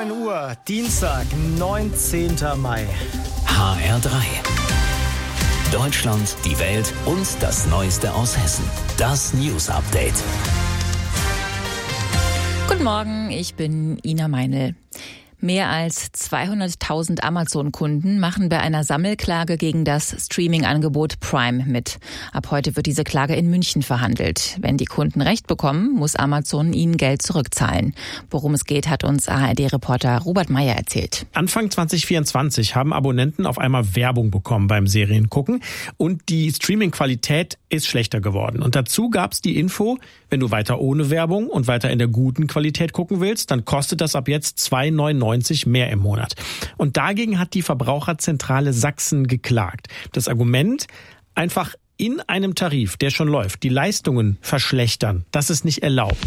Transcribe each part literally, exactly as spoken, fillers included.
neun Uhr, Dienstag, neunzehnten Mai. H R drei. Deutschland, die Welt und das Neueste aus Hessen. Das News Update. Guten Morgen, ich bin Ina Meinl. Mehr als zweihunderttausend Amazon-Kunden machen bei einer Sammelklage gegen das Streaming-Angebot Prime mit. Ab heute wird diese Klage in München verhandelt. Wenn die Kunden Recht bekommen, muss Amazon ihnen Geld zurückzahlen. Worum es geht, hat uns A R D-Reporter Robert Meyer erzählt. Anfang zwanzig vierundzwanzig haben Abonnenten auf einmal Werbung bekommen beim Seriengucken und die Streaming-Qualität ist schlechter geworden. Und dazu gab es die Info, wenn du weiter ohne Werbung und weiter in der guten Qualität gucken willst, dann kostet das ab jetzt zwei neunundneunzig mehr im Monat. Und dagegen hat die Verbraucherzentrale Sachsen geklagt. Das Argument, einfach in einem Tarif, der schon läuft, die Leistungen verschlechtern, das ist nicht erlaubt.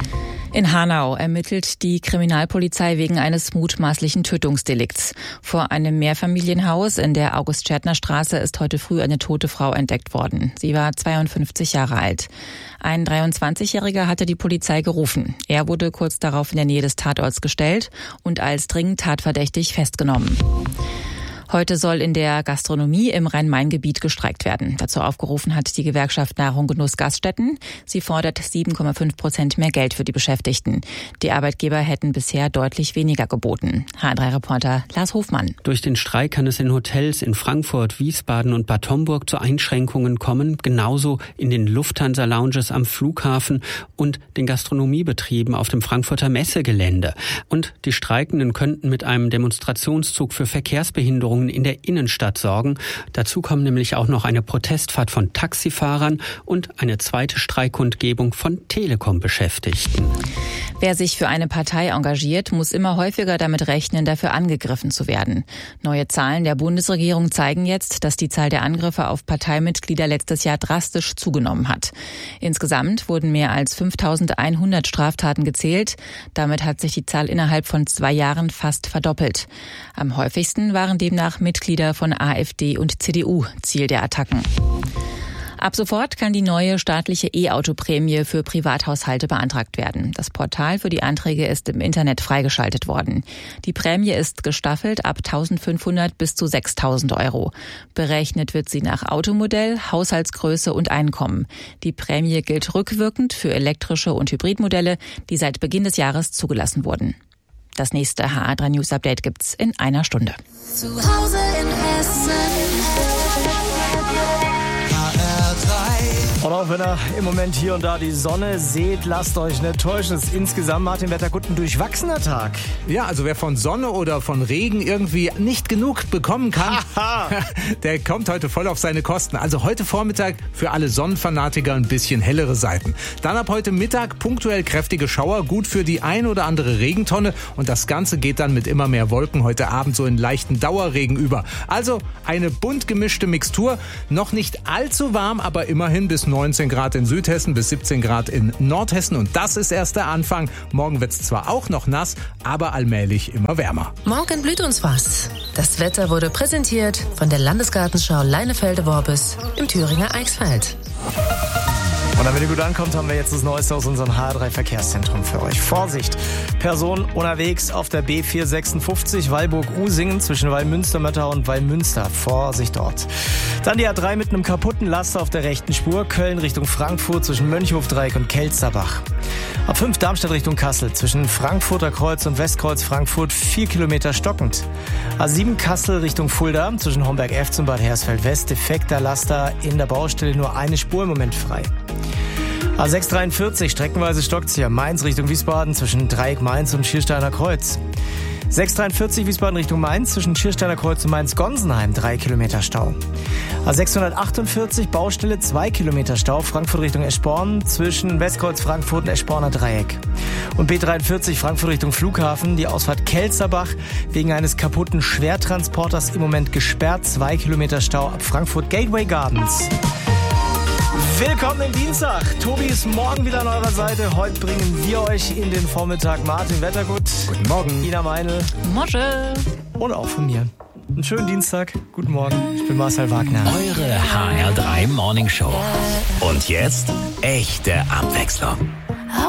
In Hanau ermittelt die Kriminalpolizei wegen eines mutmaßlichen Tötungsdelikts. Vor einem Mehrfamilienhaus in der August-Schärtner-Straße ist heute früh eine tote Frau entdeckt worden. Sie war zweiundfünfzig Jahre alt. Ein dreiundzwanzigjähriger hatte die Polizei gerufen. Er wurde kurz darauf in der Nähe des Tatorts gestellt und als dringend tatverdächtig festgenommen. Heute soll in der Gastronomie im Rhein-Main-Gebiet gestreikt werden. Dazu aufgerufen hat die Gewerkschaft Nahrung Genuss Gaststätten. Sie fordert sieben Komma fünf Prozent mehr Geld für die Beschäftigten. Die Arbeitgeber hätten bisher deutlich weniger geboten. H R drei-Reporter Lars Hofmann. Durch den Streik kann es in Hotels in Frankfurt, Wiesbaden und Bad Homburg zu Einschränkungen kommen. Genauso in den Lufthansa-Lounges am Flughafen und den Gastronomiebetrieben auf dem Frankfurter Messegelände. Und die Streikenden könnten mit einem Demonstrationszug für Verkehrsbehinderungen in der Innenstadt sorgen. Dazu kommen nämlich auch noch eine Protestfahrt von Taxifahrern und eine zweite Streikkundgebung von Telekom-Beschäftigten. Wer sich für eine Partei engagiert, muss immer häufiger damit rechnen, dafür angegriffen zu werden. Neue Zahlen der Bundesregierung zeigen jetzt, dass die Zahl der Angriffe auf Parteimitglieder letztes Jahr drastisch zugenommen hat. Insgesamt wurden mehr als fünftausendeinhundert Straftaten gezählt. Damit hat sich die Zahl innerhalb von zwei Jahren fast verdoppelt. Am häufigsten waren demnach Mitglieder von AfD und C D U Ziel der Attacken. Ab sofort kann die neue staatliche E-Auto-Prämie für Privathaushalte beantragt werden. Das Portal für die Anträge ist im Internet freigeschaltet worden. Die Prämie ist gestaffelt ab eintausendfünfhundert bis zu sechstausend Euro. Berechnet wird sie nach Automodell, Haushaltsgröße und Einkommen. Die Prämie gilt rückwirkend für elektrische und Hybridmodelle, die seit Beginn des Jahres zugelassen wurden. Das nächste H R drei News Update gibt's in einer Stunde. Zu Hause in Hessen. H R drei. Und auch wenn ihr im Moment hier und da die Sonne seht, lasst euch nicht täuschen. Es ist insgesamt, Martin Wettergut, ein durchwachsener Tag. Ja, also wer von Sonne oder von Regen irgendwie nicht genug bekommen kann, der kommt heute voll auf seine Kosten. Also heute Vormittag für alle Sonnenfanatiker ein bisschen hellere Seiten. Dann ab heute Mittag punktuell kräftige Schauer, gut für die ein oder andere Regentonne. Und das Ganze geht dann mit immer mehr Wolken heute Abend so in leichten Dauerregen über. Also eine bunt gemischte Mixtur. Noch nicht allzu warm, aber immerhin bis neunzehn Grad in Südhessen, bis siebzehn Grad in Nordhessen. Und das ist erst der Anfang. Morgen wird es zwar auch noch nass, aber allmählich immer wärmer. Morgen blüht uns was. Das Wetter wurde präsentiert von der Landesgartenschau Leinefelde-Worbis im Thüringer Eichsfeld. Und damit ihr gut ankommt, haben wir jetzt das Neueste aus unserem H R drei Verkehrszentrum für euch. Vorsicht! Person unterwegs auf der B vierhundertsechsundfünfzig Weilburg-Usingen zwischen Weilmünster-Möttau und Weilmünster. Vorsicht dort. Dann die A drei mit einem kaputten Laster auf der rechten Spur. Köln Richtung Frankfurt zwischen Mönchhofdreieck und Kelsterbach. A fünf Darmstadt Richtung Kassel zwischen Frankfurter Kreuz und Westkreuz Frankfurt vier Kilometer stockend. A sieben Kassel Richtung Fulda zwischen Homberg-Efz und Bad Hersfeld-West. Defekter Laster in der Baustelle, nur eine Spur im Moment frei. A sechs dreiundvierzig streckenweise stockt's hier. Mainz Richtung Wiesbaden zwischen Dreieck Mainz und Schiersteiner Kreuz. sechs dreiundvierzig Wiesbaden Richtung Mainz zwischen Schiersteiner Kreuz und Mainz-Gonsenheim drei Kilometer Stau. A sechshundertachtundvierzig Baustelle zwei Kilometer Stau. Frankfurt Richtung Eschborn zwischen Westkreuz Frankfurt und Eschborner Dreieck. Und B dreiundvierzig Frankfurt Richtung Flughafen. Die Ausfahrt Kelsterbach wegen eines kaputten Schwertransporters im Moment gesperrt. zwei Kilometer Stau ab Frankfurt Gateway Gardens. Willkommen im Dienstag. Tobi ist morgen wieder an eurer Seite. Heute bringen wir euch in den Vormittag Martin Wettergut. Guten Morgen. Ina Meinl. Mosche. Und auch von mir. Einen schönen Dienstag. Guten Morgen. Ich bin Marcel Wagner. Eure H R drei Morning Show. Und jetzt echte Abwechslung.